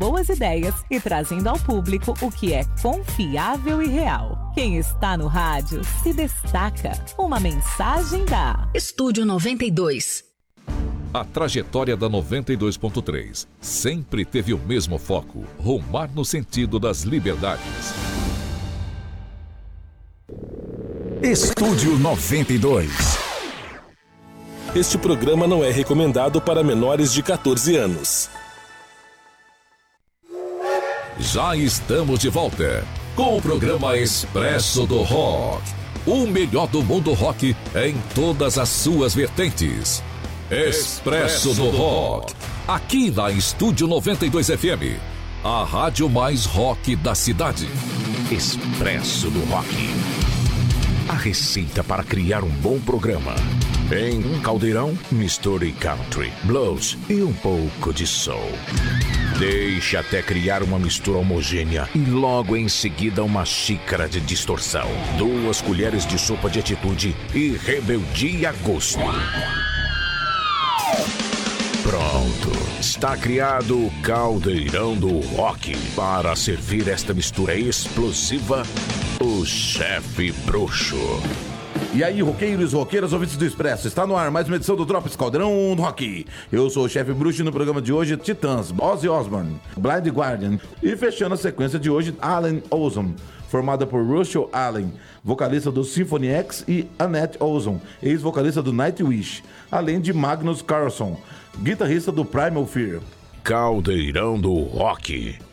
boas ideias e trazendo ao público o que é confiável e real. Quem está no rádio se destaca. Uma mensagem da Estúdio 92. A trajetória da 92.3 sempre teve o mesmo foco: rumar no sentido das liberdades. Estúdio 92. Este programa não é recomendado para menores de 14 anos. Já estamos de volta com o programa Expresso do Rock. O melhor do mundo rock em todas as suas vertentes. Expresso do Rock. Aqui na Estúdio 92 FM. A rádio mais rock da cidade. Expresso do Rock. A receita para criar um bom programa. Em um caldeirão, misture country, blues e um pouco de soul. Deixe até criar uma mistura homogênea e logo em seguida uma xícara de distorção, 2 colheres de sopa de atitude e rebeldia a gosto. Pronto, está criado o caldeirão do rock. Para servir esta mistura explosiva, o Chefe Bruxo. E aí, roqueiros e roqueiras, ouvintes do Expresso, está no ar mais uma edição do Drops Caldeirão do Rock. Eu sou o Chefe Bruxo e no programa de hoje, Titãs, Ozzy Osbourne, Blind Guardian e fechando a sequência de hoje, Allen Ozone, formada por Russell Allen, vocalista do Symphony X, e Annette Ozone, ex-vocalista do Nightwish, além de Magnus Carlsson, guitarrista do Primal Fear. Caldeirão do Rock.